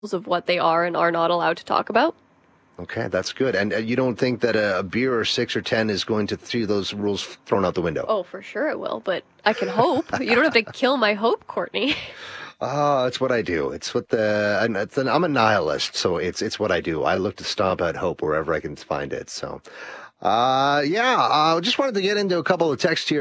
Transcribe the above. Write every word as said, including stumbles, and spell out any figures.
of what they are and are not allowed to talk about. Okay, that's good. And uh, you don't think that a, a beer or six or ten is going to see those rules thrown out the window? Oh, for sure it will, but I can hope. You don't have to kill my hope, Courtney. Oh, it's what I do. It's what the I'm, it's an, I'm a nihilist, so it's it's what I do. I look to stomp out hope wherever I can find it. So, uh, yeah, I uh, just wanted to get into a couple of texts here.